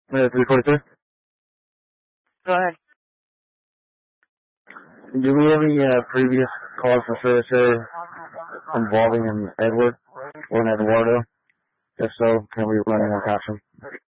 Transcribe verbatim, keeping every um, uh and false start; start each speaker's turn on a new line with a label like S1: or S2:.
S1: Uh, three forty-three.
S2: Go ahead.
S1: Do we have any uh, previous calls for service here involving an Edward or an Eduardo? If so, can we run more caption?